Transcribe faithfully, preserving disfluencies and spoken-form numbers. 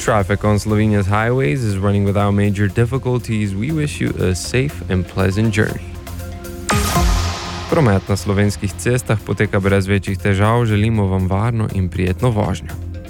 Traffic on Slovenia's highways is running without major difficulties. We wish you a safe and pleasant journey. Promet na slovenskih cestah poteka brez večjih težav, želimo vam varno in prijetno vožnjo.